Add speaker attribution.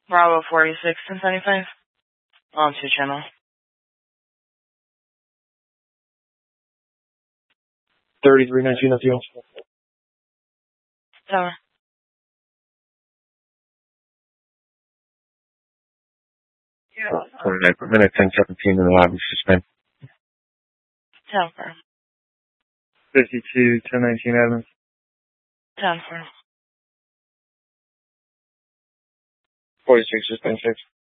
Speaker 1: Bravo 46 1075. On 2 channel.
Speaker 2: $33.19 at the off.
Speaker 1: Tower.
Speaker 2: Yeah. 29 per minute, 1017 in the lobby, suspend.
Speaker 1: Tower.
Speaker 2: 52, 1019 Adams.
Speaker 1: Tower.
Speaker 2: 46, suspend 6.